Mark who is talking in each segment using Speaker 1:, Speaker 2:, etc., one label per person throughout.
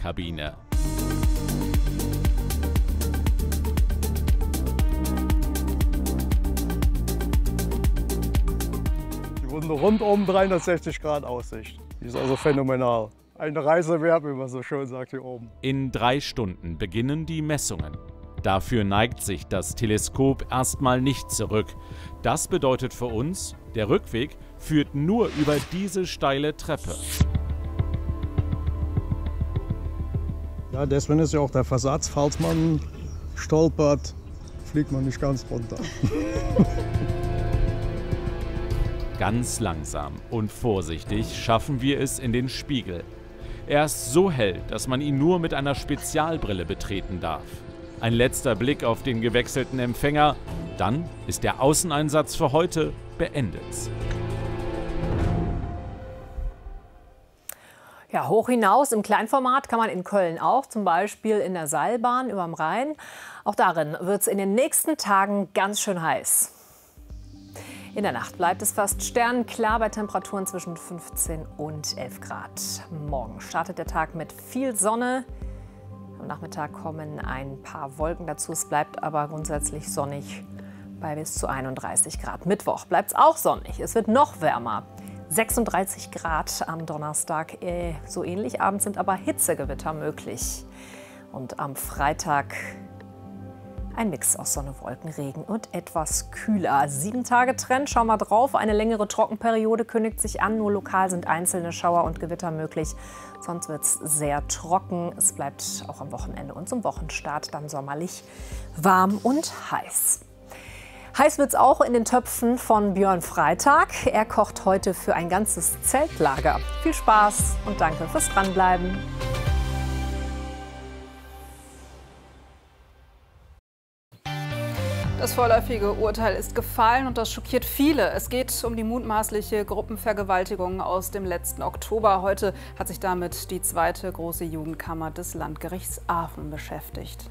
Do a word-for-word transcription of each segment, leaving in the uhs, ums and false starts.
Speaker 1: Kammerkabine.
Speaker 2: Die wurden rundum dreihundertsechzig Grad Aussicht. Die ist also phänomenal. Eine Reise wert, wie man so schön sagt hier oben.
Speaker 1: In drei Stunden beginnen die Messungen. Dafür neigt sich das Teleskop erstmal nicht zurück. Das bedeutet für uns, der Rückweg führt nur über diese steile Treppe.
Speaker 2: Ja, deswegen ist ja auch der Versatz, falls man stolpert, fliegt man nicht ganz runter.
Speaker 1: Ganz langsam und vorsichtig schaffen wir es in den Spiegel. Er ist so hell, dass man ihn nur mit einer Spezialbrille betreten darf. Ein letzter Blick auf den gewechselten Empfänger, dann ist der Außeneinsatz für heute beendet.
Speaker 3: Ja, hoch hinaus im Kleinformat kann man in Köln auch, zum Beispiel in der Seilbahn überm Rhein. Auch darin wird es in den nächsten Tagen ganz schön heiß. In der Nacht bleibt es fast sternenklar bei Temperaturen zwischen fünfzehn und elf Grad. Morgen startet der Tag mit viel Sonne. Am Nachmittag kommen ein paar Wolken dazu. Es bleibt aber grundsätzlich sonnig bei bis zu einunddreißig Grad. Mittwoch bleibt es auch sonnig. Es wird noch wärmer. sechsunddreißig Grad am Donnerstag. Äh, so ähnlich. Abends sind aber Hitzegewitter möglich. Und am Freitag ein Mix aus Sonne, Wolken, Regen und etwas kühler. Sieben Tage Trend, schauen wir drauf. Eine längere Trockenperiode kündigt sich an. Nur lokal sind einzelne Schauer und Gewitter möglich. Sonst wird es sehr trocken. Es bleibt auch am Wochenende und zum Wochenstart dann sommerlich warm und heiß. Heiß wird es auch in den Töpfen von Björn Freitag. Er kocht heute für ein ganzes Zeltlager. Viel Spaß und danke fürs Dranbleiben.
Speaker 4: Das vorläufige Urteil ist gefallen und das schockiert viele. Es geht um die mutmaßliche Gruppenvergewaltigung aus dem letzten Oktober. Heute hat sich damit die zweite große Jugendkammer des Landgerichts Aachen beschäftigt.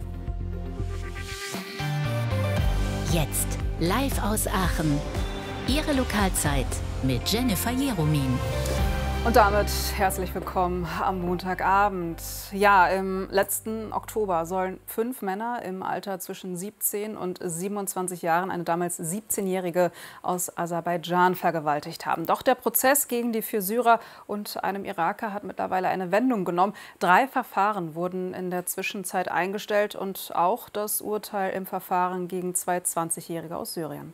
Speaker 5: Jetzt live aus Aachen. Ihre Lokalzeit mit Jennifer Jeromin.
Speaker 4: Und damit herzlich willkommen am Montagabend. Ja, im letzten Oktober sollen fünf Männer im Alter zwischen siebzehn und siebenundzwanzig Jahren eine damals siebzehnjährige aus Aserbaidschan vergewaltigt haben. Doch der Prozess gegen die vier Syrer und einem Iraker hat mittlerweile eine Wendung genommen. Drei Verfahren wurden in der Zwischenzeit eingestellt und auch das Urteil im Verfahren gegen zwei zwanzigjährige aus Syrien.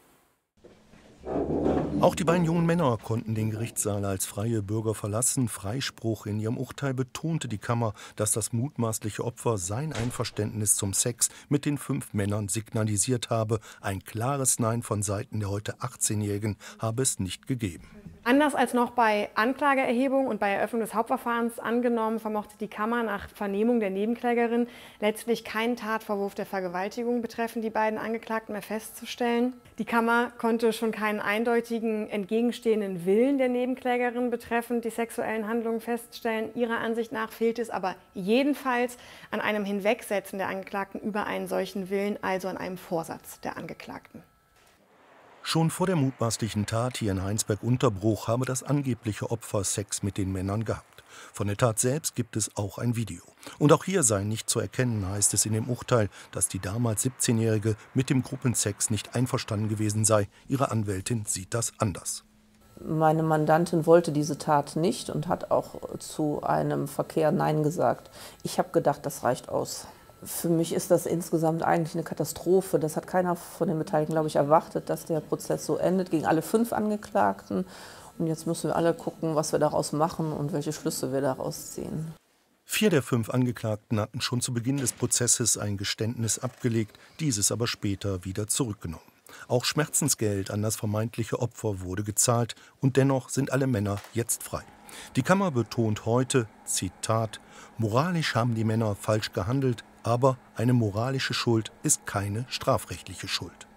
Speaker 6: Auch die beiden jungen Männer konnten den Gerichtssaal als freie Bürger verlassen. Freispruch in ihrem Urteil betonte die Kammer, dass das mutmaßliche Opfer sein Einverständnis zum Sex mit den fünf Männern signalisiert habe. Ein klares Nein von Seiten der heute achtzehnjährigen habe es nicht gegeben.
Speaker 7: Anders als noch bei Anklageerhebung und bei Eröffnung des Hauptverfahrens angenommen, vermochte die Kammer nach Vernehmung der Nebenklägerin letztlich keinen Tatvorwurf der Vergewaltigung betreffend die beiden Angeklagten mehr festzustellen. Die Kammer konnte schon keinen eindeutigen entgegenstehenden Willen der Nebenklägerin betreffend die sexuellen Handlungen feststellen. Ihrer Ansicht nach fehlt es aber jedenfalls an einem Hinwegsetzen der Angeklagten über einen solchen Willen, also an einem Vorsatz der Angeklagten.
Speaker 6: Schon vor der mutmaßlichen Tat hier in Heinsberg-Unterbruch habe das angebliche Opfer Sex mit den Männern gehabt. Von der Tat selbst gibt es auch ein Video. Und auch hier sei nicht zu erkennen, heißt es in dem Urteil, dass die damals siebzehnjährige mit dem Gruppensex nicht einverstanden gewesen sei. Ihre Anwältin sieht das anders.
Speaker 8: Meine Mandantin wollte diese Tat nicht und hat auch zu einem Verkehr Nein gesagt. Ich habe gedacht, das reicht aus. Für mich ist das insgesamt eigentlich eine Katastrophe. Das hat keiner von den Beteiligten, glaube ich, erwartet, dass der Prozess so endet gegen alle fünf Angeklagten. Und jetzt müssen wir alle gucken, was wir daraus machen und welche Schlüsse wir daraus ziehen.
Speaker 6: Vier der fünf Angeklagten hatten schon zu Beginn des Prozesses ein Geständnis abgelegt, dieses aber später wieder zurückgenommen. Auch Schmerzensgeld an das vermeintliche Opfer wurde gezahlt und dennoch sind alle Männer jetzt frei. Die Kammer betont heute, Zitat, moralisch haben die Männer falsch gehandelt, aber eine moralische Schuld ist keine strafrechtliche Schuld.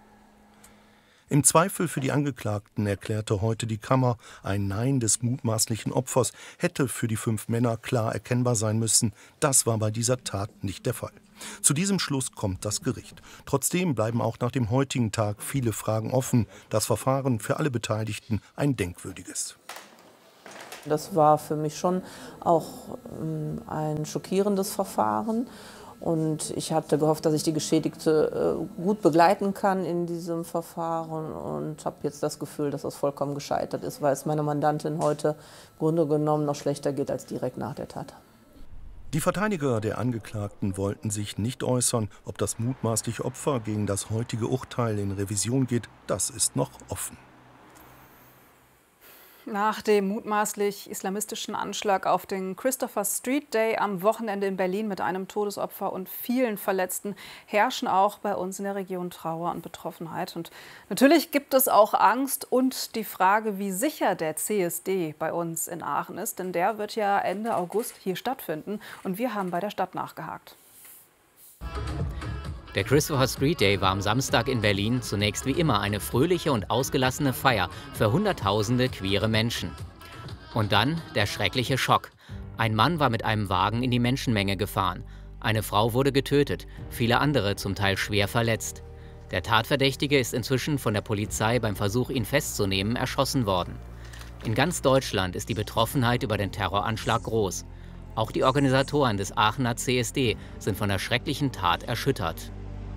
Speaker 6: Im Zweifel für die Angeklagten erklärte heute die Kammer, ein Nein des mutmaßlichen Opfers hätte für die fünf Männer klar erkennbar sein müssen. Das war bei dieser Tat nicht der Fall. Zu diesem Schluss kommt das Gericht. Trotzdem bleiben auch nach dem heutigen Tag viele Fragen offen. Das Verfahren für alle Beteiligten ein denkwürdiges.
Speaker 8: Das war für mich schon auch ähm, ein schockierendes Verfahren. Und ich hatte gehofft, dass ich die Geschädigte äh, gut begleiten kann in diesem Verfahren und habe jetzt das Gefühl, dass das vollkommen gescheitert ist, weil es meiner Mandantin heute im Grunde genommen noch schlechter geht als direkt nach der Tat.
Speaker 6: Die Verteidiger der Angeklagten wollten sich nicht äußern. Ob das mutmaßliche Opfer gegen das heutige Urteil in Revision geht, das ist noch offen.
Speaker 4: Nach dem mutmaßlich islamistischen Anschlag auf den Christopher Street Day am Wochenende in Berlin mit einem Todesopfer und vielen Verletzten herrschen auch bei uns in der Region Trauer und Betroffenheit. Und natürlich gibt es auch Angst und die Frage, wie sicher der C S D bei uns in Aachen ist. Denn der wird ja Ende August hier stattfinden. Und wir haben bei der Stadt nachgehakt.
Speaker 9: Der Christopher Street Day war am Samstag in Berlin zunächst wie immer eine fröhliche und ausgelassene Feier für Hunderttausende queere Menschen. Und dann der schreckliche Schock. Ein Mann war mit einem Wagen in die Menschenmenge gefahren. Eine Frau wurde getötet, viele andere zum Teil schwer verletzt. Der Tatverdächtige ist inzwischen von der Polizei beim Versuch, ihn festzunehmen, erschossen worden. In ganz Deutschland ist die Betroffenheit über den Terroranschlag groß. Auch die Organisatoren des Aachener C S D sind von der schrecklichen Tat erschüttert.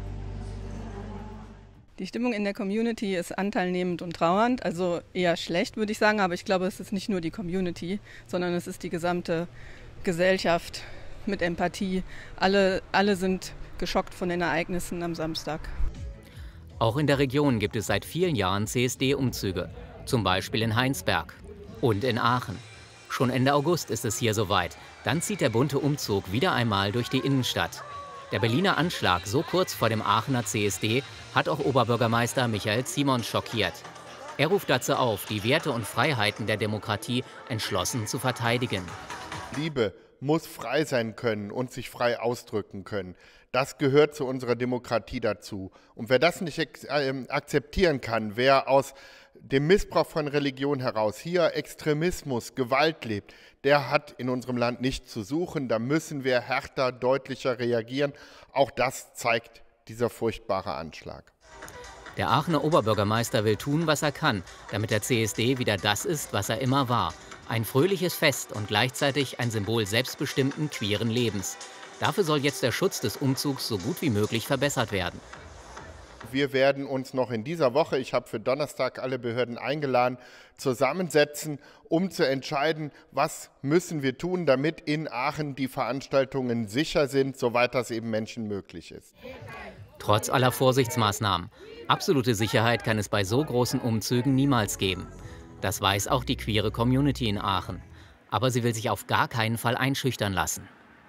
Speaker 10: Die Stimmung in der Community ist anteilnehmend und trauernd, also eher schlecht, würde ich sagen. Aber ich glaube, es ist nicht nur die Community, sondern es ist die gesamte Gesellschaft mit Empathie. Alle, alle sind geschockt von den Ereignissen am Samstag.
Speaker 9: Auch in der Region gibt es seit vielen Jahren C S D-Umzüge, zum Beispiel in Heinsberg und in Aachen. Schon Ende August ist es hier soweit. Dann zieht der bunte Umzug wieder einmal durch die Innenstadt. Der Berliner Anschlag so kurz vor dem Aachener C S D hat auch Oberbürgermeister Michael Simons schockiert. Er ruft dazu auf, die Werte und Freiheiten der Demokratie entschlossen zu verteidigen.
Speaker 11: Liebe muss frei sein können und sich frei ausdrücken können. Das gehört zu unserer Demokratie dazu. Und wer das nicht akzeptieren kann, wer aus dem Missbrauch von Religion heraus hier Extremismus, Gewalt lebt, der hat in unserem Land nichts zu suchen. Da müssen wir härter, deutlicher reagieren. Auch das zeigt dieser furchtbare Anschlag.
Speaker 9: Der Aachener Oberbürgermeister will tun, was er kann, damit der C S D wieder das ist, was er immer war. Ein fröhliches Fest und gleichzeitig ein Symbol selbstbestimmten queeren Lebens. Dafür soll jetzt der Schutz des Umzugs so gut wie möglich verbessert werden.
Speaker 11: Wir werden uns noch in dieser Woche, ich habe für Donnerstag alle Behörden eingeladen, zusammensetzen, um zu entscheiden, was müssen wir tun, damit in Aachen die Veranstaltungen sicher sind, soweit das eben Menschen möglich ist.
Speaker 9: Trotz aller Vorsichtsmaßnahmen. Absolute Sicherheit kann es bei so großen Umzügen niemals geben. Das weiß auch die queere Community in Aachen. Aber sie will sich auf gar keinen Fall einschüchtern lassen.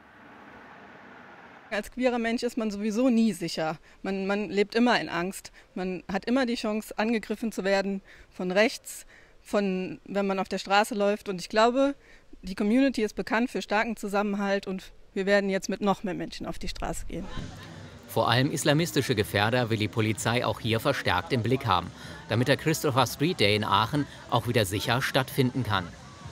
Speaker 10: Als queerer Mensch ist man sowieso nie sicher. Man, man lebt immer in Angst. Man hat immer die Chance, angegriffen zu werden von rechts, von, wenn man auf der Straße läuft. Und ich glaube, die Community ist bekannt für starken Zusammenhalt und wir werden jetzt mit noch mehr Menschen auf die Straße gehen.
Speaker 9: Vor allem islamistische Gefährder will die Polizei auch hier verstärkt im Blick haben, damit der Christopher Street Day in Aachen auch wieder sicher stattfinden kann.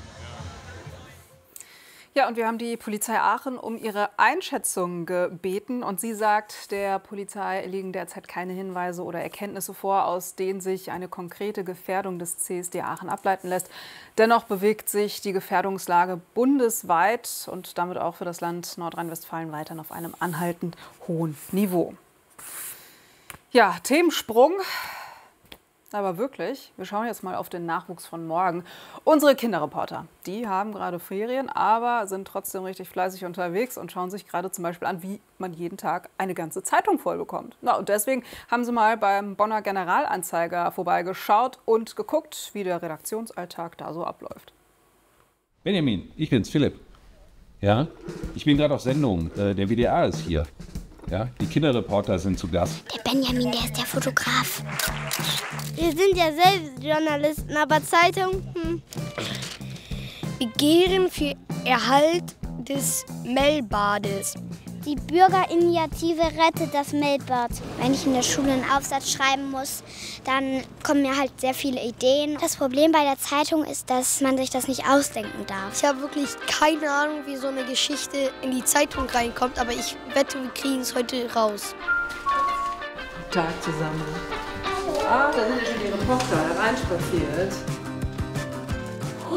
Speaker 4: Ja, und wir haben die Polizei Aachen um ihre Einschätzung gebeten. Und sie sagt, der Polizei liegen derzeit keine Hinweise oder Erkenntnisse vor, aus denen sich eine konkrete Gefährdung des C S D Aachen ableiten lässt. Dennoch bewegt sich die Gefährdungslage bundesweit und damit auch für das Land Nordrhein-Westfalen weiterhin auf einem anhaltend hohen Niveau. Ja, Themensprung. Aber wirklich, wir schauen jetzt mal auf den Nachwuchs von morgen. Unsere Kinderreporter, die haben gerade Ferien, aber sind trotzdem richtig fleißig unterwegs und schauen sich gerade zum Beispiel an, wie man jeden Tag eine ganze Zeitung voll bekommt. Na, und deswegen haben sie mal beim Bonner Generalanzeiger vorbeigeschaut und geguckt, wie der Redaktionsalltag da so abläuft.
Speaker 12: Benjamin, ich bin's, Philipp. Ja, ich bin gerade auf Sendung. Der W D R ist hier. Ja, die Kinderreporter sind zu Gast.
Speaker 13: Der Benjamin, der ist der Fotograf. Wir sind ja selbst Journalisten, aber Zeitung, hm. Begehren für Erhalt des Mellbades. Die Bürgerinitiative rettet das Mellbad. Wenn ich in der Schule einen Aufsatz schreiben muss, dann kommen mir halt sehr viele Ideen. Das Problem bei der Zeitung ist, dass man sich das nicht ausdenken darf.
Speaker 14: Ich habe wirklich keine Ahnung, wie so eine Geschichte in die Zeitung reinkommt, aber ich wette, wir kriegen es heute raus.
Speaker 8: Tag zusammen. Ah, da sind schon die Reporter reinspaziert.
Speaker 13: Hui,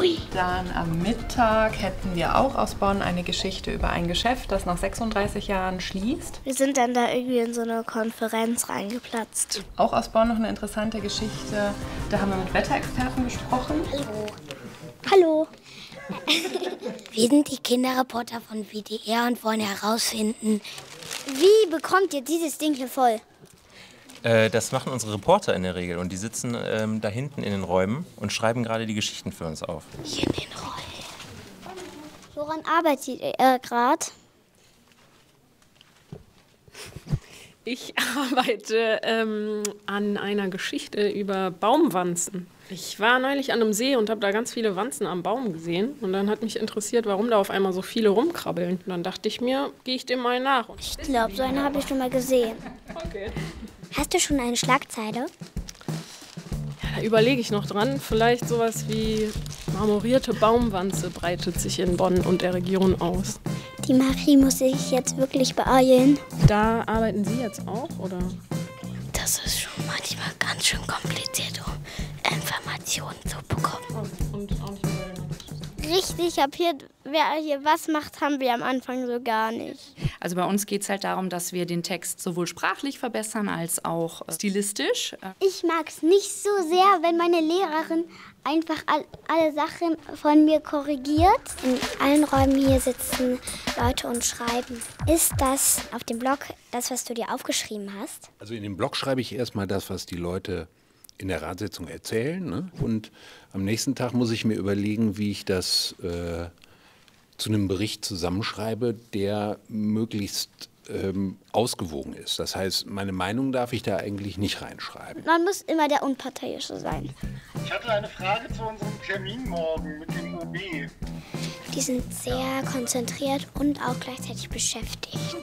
Speaker 15: Ui. Dann am Mittag hätten wir auch aus Bonn eine Geschichte über ein Geschäft, das nach sechsunddreißig Jahren schließt.
Speaker 13: Wir sind dann da irgendwie in so eine Konferenz reingeplatzt.
Speaker 15: Auch aus Bonn noch eine interessante Geschichte. Da haben wir mit Wetterexperten gesprochen.
Speaker 13: Hallo. Hallo. Wir sind die Kinderreporter von W D R und wollen herausfinden, wie bekommt ihr dieses Ding hier voll?
Speaker 16: Äh, das machen unsere Reporter in der Regel und die sitzen ähm, da hinten in den Räumen und schreiben gerade die Geschichten für uns auf.
Speaker 13: Hier in den Räumen. Woran arbeitet ihr gerade?
Speaker 17: Ich arbeite ähm, an einer Geschichte über Baumwanzen. Ich war neulich an einem See und habe da ganz viele Wanzen am Baum gesehen. Und dann hat mich interessiert, warum da auf einmal so viele rumkrabbeln. Und dann dachte ich mir, gehe ich dem mal nach.
Speaker 13: Ich glaube, so eine habe ich schon mal gesehen.
Speaker 17: Okay.
Speaker 13: Hast du schon eine Schlagzeile?
Speaker 17: Ja, da überlege ich noch dran. Vielleicht sowas wie marmorierte Baumwanze breitet sich in Bonn und der Region aus.
Speaker 13: Die Marie muss sich jetzt wirklich beeilen.
Speaker 17: Da arbeiten Sie jetzt auch, oder?
Speaker 13: Das ist schon manchmal ganz schön kompliziert, um Informationen zu bekommen.
Speaker 17: Und auch nicht mehr.
Speaker 13: Richtig, ab hier, wer hier was macht, haben wir am Anfang so gar nicht.
Speaker 18: Also bei uns geht es halt darum, dass wir den Text sowohl sprachlich verbessern als auch stilistisch.
Speaker 13: Ich mag es nicht so sehr, wenn meine Lehrerin einfach all, alle Sachen von mir korrigiert. In allen Räumen hier sitzen Leute und schreiben. Ist das auf dem Blog das, was du dir aufgeschrieben hast?
Speaker 12: Also in dem Blog schreibe ich erstmal das, was die Leute in der Ratssitzung erzählen. Ne? Und am nächsten Tag muss ich mir überlegen, wie ich das äh, zu einem Bericht zusammenschreibe, der möglichst ähm, ausgewogen ist. Das heißt, meine Meinung darf ich da eigentlich nicht reinschreiben.
Speaker 13: Man muss immer der Unparteiische sein.
Speaker 19: Ich hatte eine Frage zu unserem Termin morgen mit dem O B.
Speaker 13: Die sind sehr konzentriert und auch gleichzeitig beschäftigt.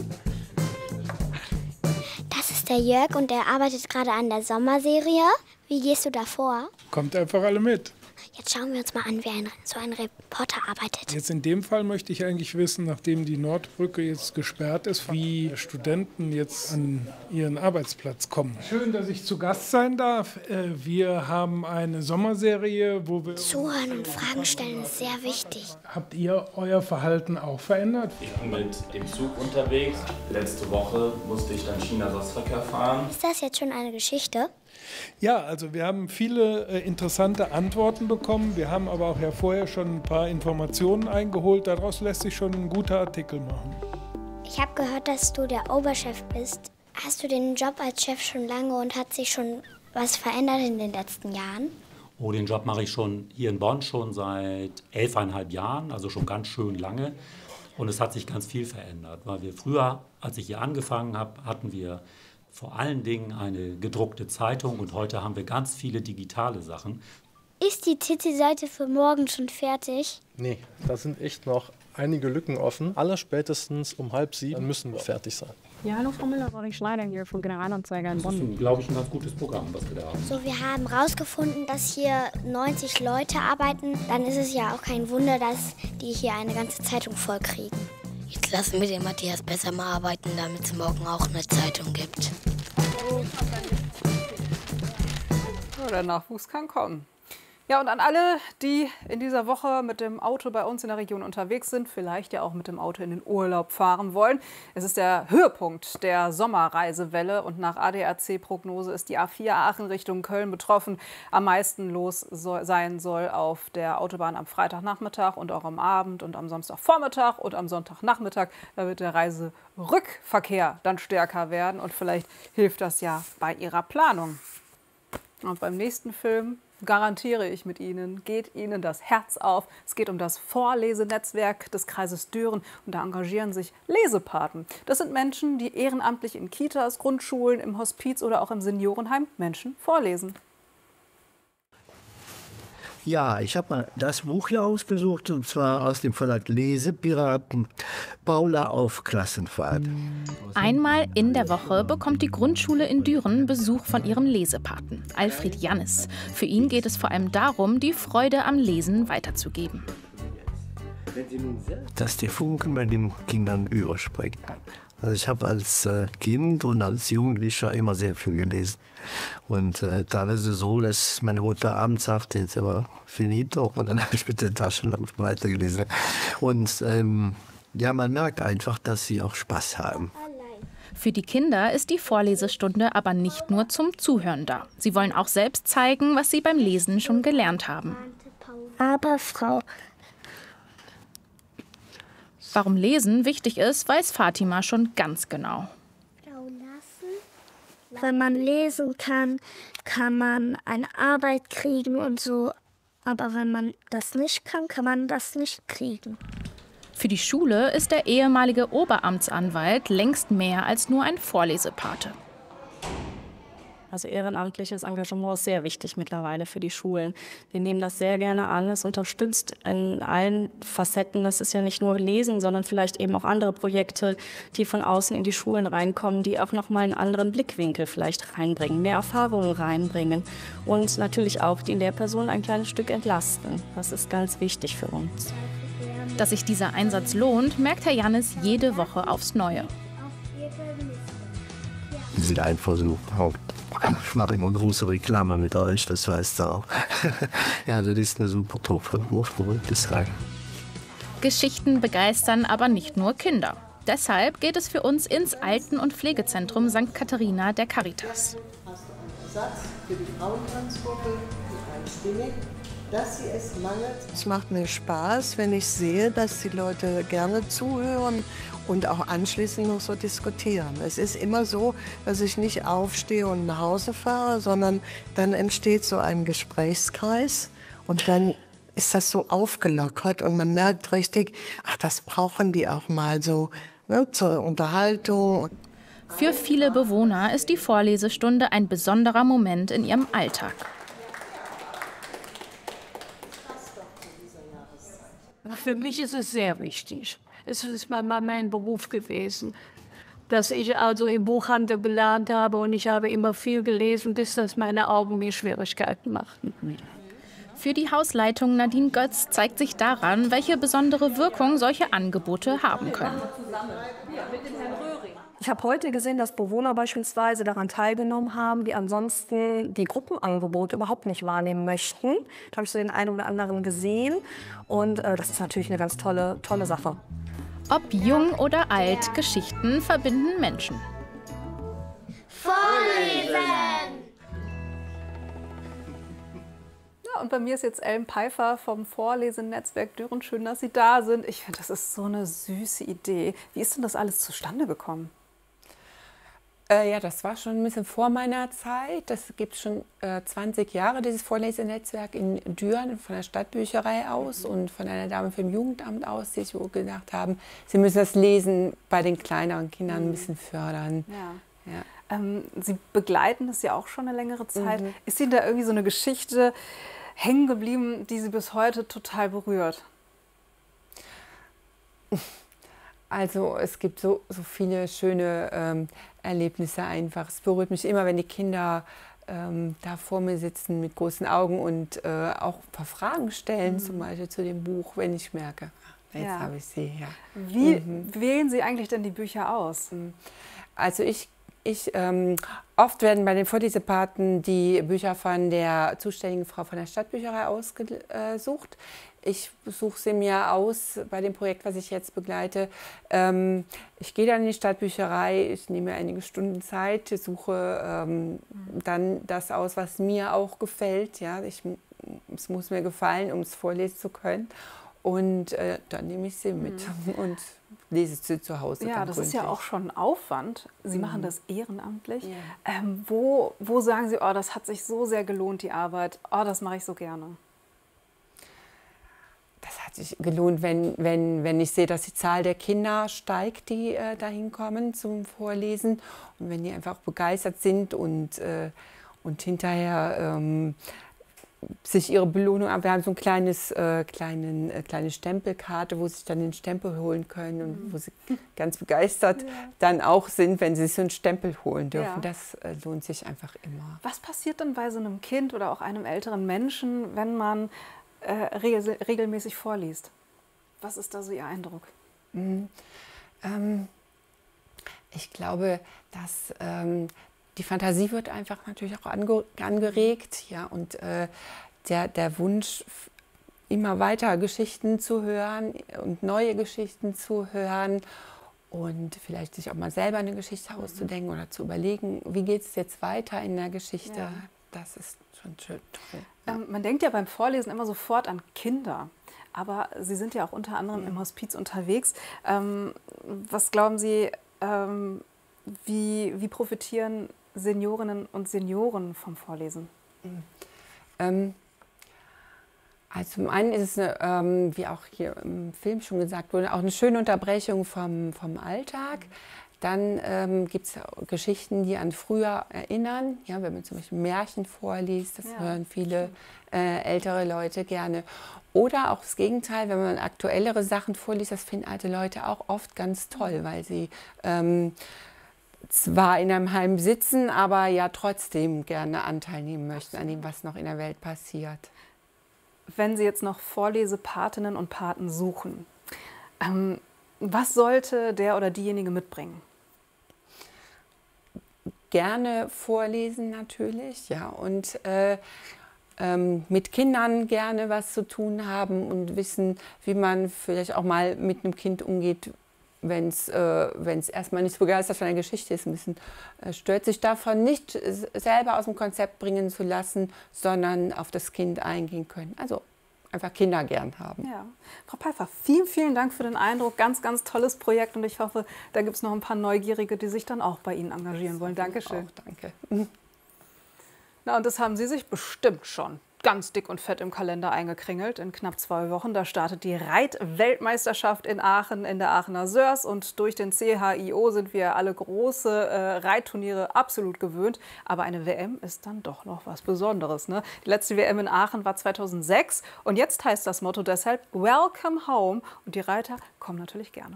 Speaker 13: Das ist der Jörg und der arbeitet gerade an der Sommerserie. Wie gehst du da vor?
Speaker 20: Kommt einfach alle mit.
Speaker 13: Jetzt schauen wir uns mal an, wie ein, so ein Reporter arbeitet.
Speaker 20: Jetzt in dem Fall möchte ich eigentlich wissen, nachdem die Nordbrücke jetzt gesperrt ist, wie Studenten jetzt an ihren Arbeitsplatz kommen. Schön, dass ich zu Gast sein darf. Wir haben eine Sommerserie, wo wir...
Speaker 13: Zuhören und Fragen stellen ist sehr wichtig.
Speaker 20: Habt ihr euer Verhalten auch verändert?
Speaker 21: Ich bin mit dem Zug unterwegs. Letzte Woche musste ich dann China-Ersatzverkehr fahren.
Speaker 13: Ist das jetzt schon eine Geschichte?
Speaker 20: Ja, also wir haben viele äh, interessante Antworten bekommen. Wir haben aber auch ja vorher schon ein paar Informationen eingeholt. Daraus lässt sich schon ein guter Artikel machen.
Speaker 13: Ich habe gehört, dass du der Oberchef bist. Hast du den Job als Chef schon lange und hat sich schon was verändert in den letzten Jahren?
Speaker 22: Oh, den Job mache ich schon hier in Bonn schon seit elfeinhalb Jahren, also schon ganz schön lange. Und es hat sich ganz viel verändert, weil wir früher, als ich hier angefangen habe, hatten wir vor allen Dingen eine gedruckte Zeitung und heute haben wir ganz viele digitale Sachen.
Speaker 13: Ist die Titelseite für morgen schon fertig?
Speaker 23: Nee, da sind echt noch einige Lücken offen. Allerspätestens um halb sieben müssen wir fertig sein.
Speaker 24: Ja, hallo Frau Müller, Rory Schneider hier von Generalanzeiger in Bonn.
Speaker 22: Das ist, glaube ich, ein ganz gutes Programm, was wir da haben.
Speaker 13: So, wir haben herausgefunden, dass hier neunzig Leute arbeiten. Dann ist es ja auch kein Wunder, dass die hier eine ganze Zeitung voll kriegen.
Speaker 25: Jetzt lassen wir den Matthias besser mal arbeiten, damit es morgen auch eine Zeitung gibt.
Speaker 4: Oh, der Nachwuchs kann kommen. Ja, und an alle, die in dieser Woche mit dem Auto bei uns in der Region unterwegs sind, vielleicht ja auch mit dem Auto in den Urlaub fahren wollen. Es ist der Höhepunkt der Sommerreisewelle und nach A D A C-Prognose ist die A vier Aachen Richtung Köln betroffen. Am meisten los soll, sein soll auf der Autobahn am Freitagnachmittag und auch am Abend und am Samstagvormittag und am Sonntagnachmittag. Da wird der Reiserückverkehr dann stärker werden und vielleicht hilft das ja bei Ihrer Planung. Und beim nächsten Film garantiere ich mit Ihnen, geht Ihnen das Herz auf. Es geht um das Vorlesenetzwerk des Kreises Düren und da engagieren sich Lesepaten. Das sind Menschen, die ehrenamtlich in Kitas, Grundschulen, im Hospiz oder auch im Seniorenheim Menschen vorlesen.
Speaker 26: Ja, ich habe mal das Buch hier ausgesucht, und zwar aus dem Verlag Lesepiraten, Paula auf Klassenfahrt.
Speaker 27: Einmal in der Woche bekommt die Grundschule in Düren Besuch von ihrem Lesepaten, Alfred Jannis. Für ihn geht es vor allem darum, die Freude am Lesen weiterzugeben.
Speaker 26: Dass der Funken bei den Kindern überspringt. Also ich habe als äh, Kind und als Jugendlicher immer sehr viel gelesen. Und äh, dann ist es so, dass meine Mutter abends sagt, jetzt aber finito. Und dann habe ich mit der Taschenlampe weitergelesen. Und ähm, ja, man merkt einfach, dass sie auch Spaß haben.
Speaker 27: Für die Kinder ist die Vorlesestunde aber nicht nur zum Zuhören da. Sie wollen auch selbst zeigen, was sie beim Lesen schon gelernt haben.
Speaker 13: Aber Frau...
Speaker 27: Warum Lesen wichtig ist, weiß Fatima schon ganz genau.
Speaker 13: Wenn man lesen kann, kann man eine Arbeit kriegen und so. Aber wenn man das nicht kann, kann man das nicht kriegen.
Speaker 27: Für die Schule ist der ehemalige Oberamtsanwalt längst mehr als nur ein Vorlesepate.
Speaker 24: Also ehrenamtliches Engagement ist sehr wichtig mittlerweile für die Schulen. Wir nehmen das sehr gerne an. Es unterstützt in allen Facetten. Das ist ja nicht nur Lesen, sondern vielleicht eben auch andere Projekte, die von außen in die Schulen reinkommen, die auch nochmal einen anderen Blickwinkel vielleicht reinbringen, mehr Erfahrungen reinbringen und natürlich auch die Lehrpersonen ein kleines Stück entlasten. Das ist ganz wichtig für uns.
Speaker 27: Dass sich dieser Einsatz lohnt, merkt Herr Jannis jede Woche aufs Neue.
Speaker 26: Sie sind einfach so, ich mache immer große Reklame mit euch, das weißt du auch. Ja, das ist eine super Truppe, muss man wirklich sagen.
Speaker 27: Geschichten begeistern aber nicht nur Kinder. Deshalb geht es für uns ins Alten- und Pflegezentrum Sankt Katharina der Caritas.
Speaker 1: Hast du einen Ersatz für die Frauentanzgruppe, die einstimmig, dass sie es mangelt? Es macht mir Spaß, wenn ich sehe, dass die Leute gerne zuhören und auch anschließend noch so diskutieren. Es ist immer so, dass ich nicht aufstehe und nach Hause fahre, sondern dann entsteht so ein Gesprächskreis und dann ist das so aufgelockert und man merkt richtig, ach, das brauchen die auch mal so, ne, zur Unterhaltung.
Speaker 27: Für viele Bewohner ist die Vorlesestunde ein besonderer Moment in ihrem Alltag.
Speaker 2: Für mich ist es sehr wichtig. Es ist mal mein Beruf gewesen, dass ich also im Buchhandel gelernt habe und ich habe immer viel gelesen, bis das meine Augen mir Schwierigkeiten machten.
Speaker 27: Für die Hausleitung Nadine Götz zeigt sich daran, welche besondere Wirkung solche Angebote haben können.
Speaker 3: Ich habe heute gesehen, dass Bewohner beispielsweise daran teilgenommen haben, die ansonsten die Gruppenangebote überhaupt nicht wahrnehmen möchten. Da habe ich so den einen oder anderen gesehen und äh, das ist natürlich eine ganz tolle, tolle Sache.
Speaker 27: Ob jung oder alt, Geschichten verbinden Menschen.
Speaker 13: Vorlesen!
Speaker 4: Ja, und bei mir ist jetzt Ellen Peifer vom Vorlesenetzwerk Düren. Schön, dass Sie da sind. Ich finde, das ist so eine süße Idee. Wie ist denn das alles zustande gekommen?
Speaker 5: Äh, ja, das war schon ein bisschen vor meiner Zeit. Das gibt schon äh, zwanzig Jahre, dieses Vorlesenetzwerk in Düren, von der Stadtbücherei aus und von einer Dame vom Jugendamt aus, die sich gedacht haben, sie müssen das Lesen bei den kleineren Kindern ein bisschen fördern.
Speaker 4: Ja.
Speaker 5: Ja.
Speaker 4: Ähm, Sie begleiten das ja auch schon eine längere Zeit.
Speaker 5: Mhm.
Speaker 4: Ist Ihnen da irgendwie so eine Geschichte hängen geblieben, die Sie bis heute total berührt?
Speaker 5: Also es gibt so, so viele schöne ähm, Erlebnisse einfach. Es berührt mich immer, wenn die Kinder ähm, da vor mir sitzen mit großen Augen und äh, auch ein paar Fragen stellen, mhm. zum Beispiel zu dem Buch, wenn ich merke, ach, jetzt
Speaker 4: Ja.
Speaker 5: habe ich sie. Ja.
Speaker 4: Wie
Speaker 5: Mhm.
Speaker 4: wählen Sie eigentlich denn die Bücher aus?
Speaker 5: Also ich, ich ähm, oft werden bei den Vorlesepaten die Bücher von der zuständigen Frau von der Stadtbücherei ausgesucht. Ich suche sie mir aus bei dem Projekt, was ich jetzt begleite. Ähm, ich gehe dann in die Stadtbücherei, ich nehme mir einige Stunden Zeit, suche ähm, dann das aus, was mir auch gefällt. Ja? Ich, es muss mir gefallen, um es vorlesen zu können. Und äh, dann nehme ich sie mit
Speaker 4: Mhm.
Speaker 5: und lese sie zu Hause.
Speaker 4: Ja,
Speaker 5: dann
Speaker 4: das ist ja
Speaker 5: gründlich.
Speaker 4: auch schon ein Aufwand. Sie
Speaker 5: Mhm.
Speaker 4: machen das ehrenamtlich.
Speaker 5: Ja.
Speaker 4: Ähm, wo, wo sagen Sie, oh, das hat sich so sehr gelohnt, die Arbeit. Oh, das mache ich so gerne.
Speaker 5: Das hat sich gelohnt, wenn, wenn, wenn ich sehe, dass die Zahl der Kinder steigt, die äh, dahin kommen zum Vorlesen. Und wenn die einfach begeistert sind und, äh, und hinterher ähm, sich ihre Belohnung haben. Wir haben so ein kleines, äh, kleinen, äh, kleine Stempelkarte, wo sie sich dann den Stempel holen können und
Speaker 4: Mhm.
Speaker 5: wo sie ganz begeistert
Speaker 4: Ja.
Speaker 5: dann auch sind, wenn sie sich so einen Stempel holen dürfen.
Speaker 4: Ja.
Speaker 5: Das äh, lohnt sich einfach immer.
Speaker 4: Was passiert denn bei so einem Kind oder auch einem älteren Menschen, wenn man äh, regel regelmäßig vorliest? Was ist da so Ihr Eindruck?
Speaker 5: Mhm. Ähm, Ich glaube, dass ähm, die Fantasie wird einfach natürlich auch ange angeregt, ja, und äh, der, der Wunsch, immer weiter Geschichten zu hören und neue Geschichten zu hören und vielleicht sich auch mal selber eine Geschichte auszudenken oder zu überlegen, wie geht es jetzt weiter in der Geschichte. Ja. Das ist schon schön toll. Ja.
Speaker 4: Ähm, man denkt ja beim Vorlesen immer sofort an Kinder. Aber Sie sind ja auch unter anderem im Hospiz unterwegs. Ähm, was glauben Sie, ähm, wie, wie profitieren Seniorinnen und Senioren vom Vorlesen?
Speaker 5: Mhm. Ähm, also zum einen ist es, eine, ähm, wie auch hier im Film schon gesagt wurde, auch eine schöne Unterbrechung vom, vom Alltag. Dann ähm, gibt es Geschichten, die an früher erinnern. Ja, wenn man zum Beispiel Märchen vorliest, das ja. hören viele äh, ältere Leute gerne. Oder auch das Gegenteil, wenn man aktuellere Sachen vorliest, das finden alte Leute auch oft ganz toll, weil sie ähm, zwar in einem Heim sitzen, aber ja trotzdem gerne Anteil nehmen möchten an dem, was noch in der Welt passiert.
Speaker 4: Wenn Sie jetzt noch Vorlesepatinnen und Paten suchen, ähm, was sollte der oder diejenige mitbringen?
Speaker 5: Gerne vorlesen natürlich, ja, und äh, ähm, mit Kindern gerne was zu tun haben und wissen, wie man vielleicht auch mal mit einem Kind umgeht, wenn es äh, wenn's erstmal nicht so begeistert von der Geschichte ist, ein bisschen äh, stört, sich davon nicht selber aus dem Konzept bringen zu lassen, sondern auf das Kind eingehen können. Also einfach Kinder gern haben.
Speaker 4: Ja. Frau Pfeiffer, vielen, vielen Dank für den Eindruck. Ganz, ganz tolles Projekt und ich hoffe, da gibt es noch ein paar Neugierige, die sich dann auch bei Ihnen engagieren wollen. Dankeschön.
Speaker 5: Auch, danke.
Speaker 4: Na, und das haben Sie sich bestimmt schon ganz dick und fett im Kalender eingekringelt. In knapp zwei Wochen, da startet die Reit-Weltmeisterschaft in Aachen in der Aachener Sörs. Und durch den C H I O sind wir alle große äh, Reitturniere absolut gewöhnt. Aber eine W M ist dann doch noch was Besonderes, ne? Die letzte W M in Aachen war zweitausendsechs. Und jetzt heißt das Motto deshalb Welcome Home. Und die Reiter kommen natürlich gerne.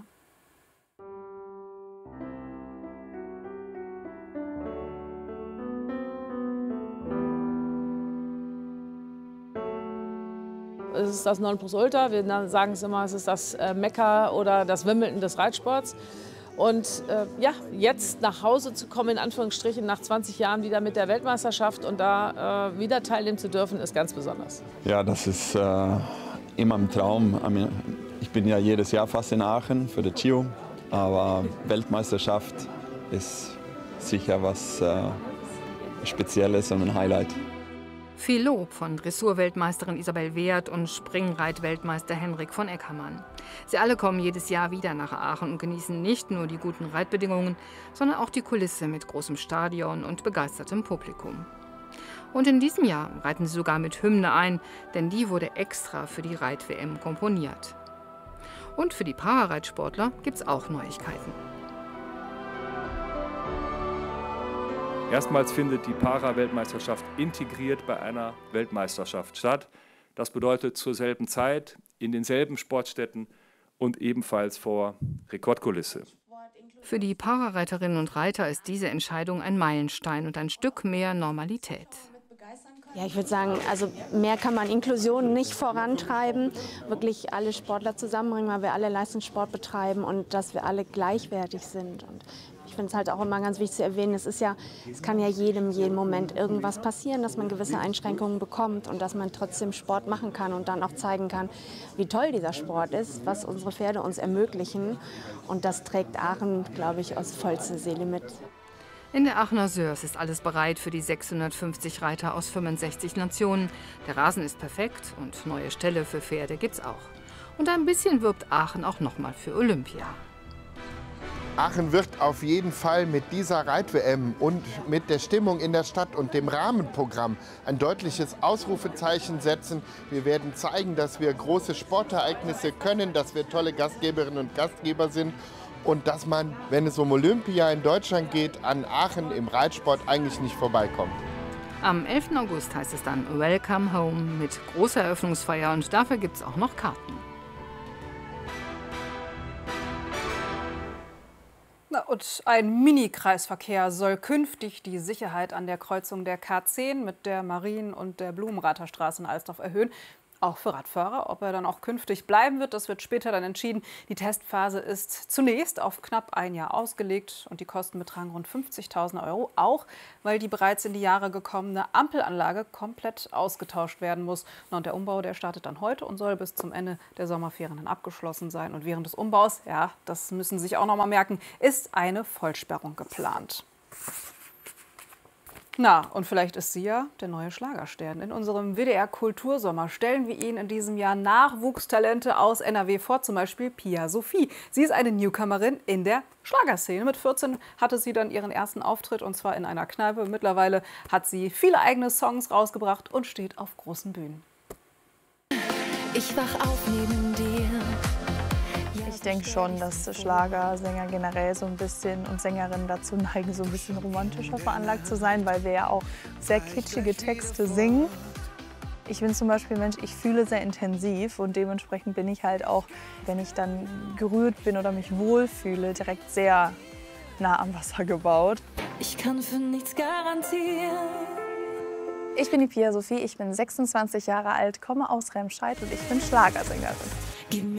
Speaker 6: Es ist das Nonplusultra. Wir sagen es immer, es ist das Mekka oder das Wimbledon des Reitsports. Und äh, ja, jetzt nach Hause zu kommen, in Anführungsstrichen, nach zwanzig Jahren wieder mit der Weltmeisterschaft und da äh, wieder teilnehmen zu dürfen, ist ganz besonders.
Speaker 7: Ja, das ist äh, immer ein Traum. Ich bin ja jedes Jahr fast in Aachen für die Giro, aber Weltmeisterschaft ist sicher was äh, Spezielles und ein Highlight.
Speaker 8: Viel Lob von Dressurweltmeisterin Isabel Wehrt und Springreitweltmeister Henrik von Eckermann. Sie alle kommen jedes Jahr wieder nach Aachen und genießen nicht nur die guten Reitbedingungen, sondern auch die Kulisse mit großem Stadion und begeistertem Publikum. Und in diesem Jahr reiten sie sogar mit Hymne ein, denn die wurde extra für die Reit-W M komponiert. Und für die Parareitsportler gibt es auch Neuigkeiten.
Speaker 9: Erstmals findet die Para-Weltmeisterschaft integriert bei einer Weltmeisterschaft statt. Das bedeutet zur selben Zeit, in denselben Sportstätten und ebenfalls vor Rekordkulisse.
Speaker 8: Für die Parareiterinnen und Reiter ist diese Entscheidung ein Meilenstein und ein Stück mehr Normalität.
Speaker 10: Ja, ich würde sagen, also mehr kann man Inklusion nicht vorantreiben, wirklich alle Sportler zusammenbringen, weil wir alle Leistungssport betreiben und dass wir alle gleichwertig sind. Und ich finde es halt auch immer ganz wichtig zu erwähnen, es ist ja, es kann ja jedem jeden Moment irgendwas passieren, dass man gewisse Einschränkungen bekommt und dass man trotzdem Sport machen kann und dann auch zeigen kann, wie toll dieser Sport ist, was unsere Pferde uns ermöglichen. Und das trägt Aachen, glaube ich, aus vollster Seele mit.
Speaker 8: In der Aachener Sörs ist alles bereit für die sechshundertfünfzig Reiter aus fünfundsechzig Nationen. Der Rasen ist perfekt und neue Ställe für Pferde gibt's auch. Und ein bisschen wirbt Aachen auch noch mal für Olympia.
Speaker 11: Aachen wird auf jeden Fall mit dieser Reit-W M und mit der Stimmung in der Stadt und dem Rahmenprogramm ein deutliches Ausrufezeichen setzen. Wir werden zeigen, dass wir große Sportereignisse können, dass wir tolle Gastgeberinnen und Gastgeber sind und dass man, wenn es um Olympia in Deutschland geht, an Aachen im Reitsport eigentlich nicht vorbeikommt.
Speaker 8: Am elften August heißt es dann Welcome Home mit großer Eröffnungsfeier und dafür gibt es auch noch Karten.
Speaker 4: Und ein Mini-Kreisverkehr soll künftig die Sicherheit an der Kreuzung der K zehn mit der Marien- und der Blumenrather Straße in Alsdorf erhöhen. auch für Radfahrer. Ob er dann auch künftig bleiben wird, das wird später dann entschieden. Die Testphase ist zunächst auf knapp ein Jahr ausgelegt und die Kosten betragen rund fünfzigtausend Euro, auch weil die bereits in die Jahre gekommene Ampelanlage komplett ausgetauscht werden muss. Und der Umbau, der startet dann heute und soll bis zum Ende der Sommerferien dann abgeschlossen sein. Und während des Umbaus, ja, das müssen Sie sich auch noch mal merken, ist eine Vollsperrung geplant. Na, und vielleicht ist sie ja der neue Schlagerstern. In unserem W D R Kultursommer stellen wir Ihnen in diesem Jahr Nachwuchstalente aus N R W vor, zum Beispiel Pia Sophie. Sie ist eine Newcomerin in der Schlagerszene. Mit vierzehn hatte sie dann ihren ersten Auftritt, und zwar in einer Kneipe. Mittlerweile hat sie viele eigene Songs rausgebracht und steht auf großen Bühnen.
Speaker 12: Ich wach auf neben dir.
Speaker 14: Ich denke schon, dass Schlagersänger generell so ein bisschen und Sängerinnen dazu neigen, so ein bisschen romantischer veranlagt zu sein, weil wir ja auch sehr kitschige Texte singen. Ich bin zum Beispiel Mensch, ich fühle sehr intensiv und dementsprechend bin ich halt auch, wenn ich dann gerührt bin oder mich wohlfühle, direkt sehr nah am Wasser gebaut.
Speaker 12: Ich kann für nichts garantieren.
Speaker 14: Ich bin die Pia Sophie, ich bin sechsundzwanzig Jahre alt, komme aus Remscheid und ich bin Schlagersängerin.